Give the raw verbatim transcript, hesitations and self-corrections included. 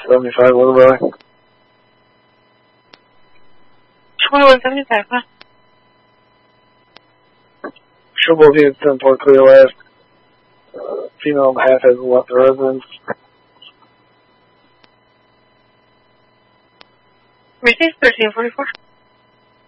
seventy-five, Little Valley. twenty-one seventy-five, huh? Showboat unit ten four, clear last. Uh, female and a half has left the residence. Receive thirteen forty-four.